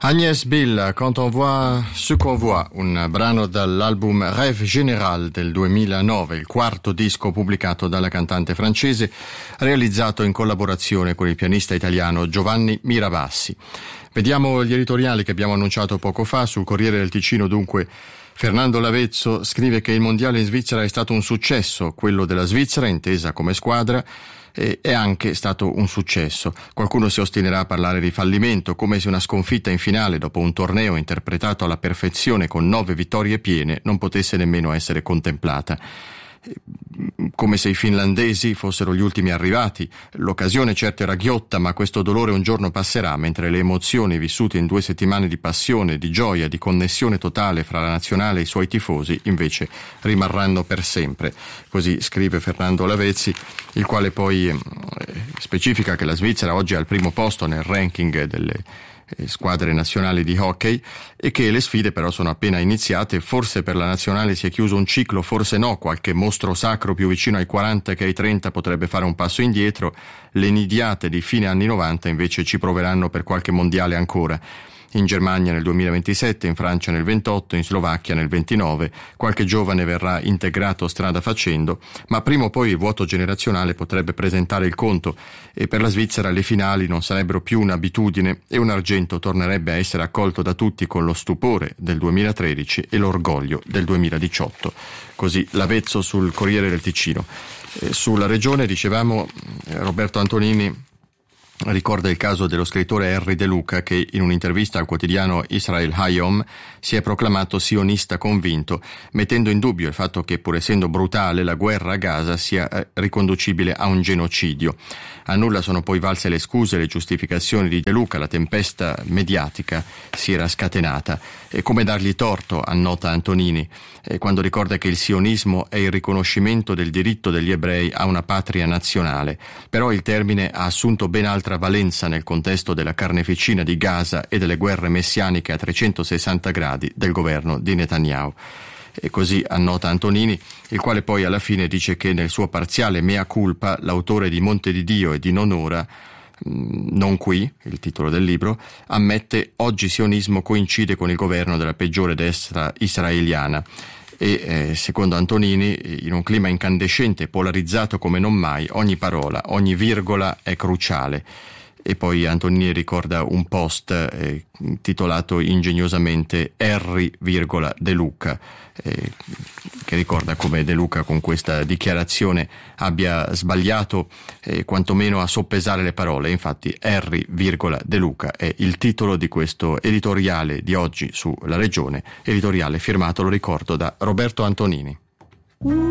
Agnès Bill, Quand on voit ce qu'on voit, un brano dall'album Rêve Général del 2009, il quarto disco pubblicato dalla cantante francese, realizzato in collaborazione con il pianista italiano Giovanni Mirabassi. Vediamo gli editoriali che abbiamo annunciato poco fa. Sul Corriere del Ticino, dunque, Fernando Lavezzo scrive che il mondiale in Svizzera è stato un successo, quello della Svizzera intesa come squadra, è anche stato un successo. Qualcuno si ostinerà a parlare di fallimento, come se una sconfitta in finale dopo un torneo interpretato alla perfezione con 9 vittorie piene non potesse nemmeno essere contemplata. Come se i finlandesi fossero gli ultimi arrivati. L'occasione certo era ghiotta, ma questo dolore un giorno passerà, mentre le emozioni vissute in 2 settimane di passione, di gioia, di connessione totale fra la nazionale e i suoi tifosi invece rimarranno per sempre. Così scrive Fernando Lavezzi, il quale poi specifica che la Svizzera oggi è al primo posto nel ranking delle squadre nazionali di hockey e che le sfide però sono appena iniziate. Forse per la nazionale si è chiuso un ciclo, forse no, qualche mostro sacro più vicino ai 40 che ai 30 potrebbe fare un passo indietro. Le nidiate di fine anni 90 invece ci proveranno per qualche mondiale ancora. In Germania nel 2027, in Francia nel 28, in Slovacchia nel 29, qualche giovane verrà integrato strada facendo, ma prima o poi il vuoto generazionale potrebbe presentare il conto e per la Svizzera le finali non sarebbero più un'abitudine e un argento tornerebbe a essere accolto da tutti con lo stupore del 2013 e l'orgoglio del 2018. Così Lavezzo sul Corriere del Ticino. Sulla regione, dicevamo, Roberto Antonini ricorda il caso dello scrittore Henry De Luca che in un'intervista al quotidiano Israel Hayom si è proclamato sionista convinto, mettendo in dubbio il fatto che, pur essendo brutale, la guerra a Gaza sia riconducibile a un genocidio. A nulla sono poi valse le scuse e le giustificazioni di De Luca, la tempesta mediatica si era scatenata. E come dargli torto, annota Antonini, quando ricorda che il sionismo è il riconoscimento del diritto degli ebrei a una patria nazionale. Però il termine ha assunto ben altra valenza nel contesto della carneficina di Gaza e delle guerre messianiche a 360 gradi del governo di Netanyahu. E così annota Antonini, il quale poi alla fine dice che nel suo parziale mea culpa l'autore di Monte di Dio e di Non ora, non qui, il titolo del libro, ammette: oggi sionismo coincide con il governo della peggiore destra israeliana. E secondo Antonini, in un clima incandescente, polarizzato come non mai, ogni parola, ogni virgola è cruciale. E poi Antonini ricorda un post titolato ingegnosamente Henry, De Luca, che ricorda come De Luca con questa dichiarazione abbia sbagliato quantomeno a soppesare le parole. Infatti Henry, De Luca è il titolo di questo editoriale di oggi su La Regione, editoriale firmato, lo ricordo, da Roberto Antonini.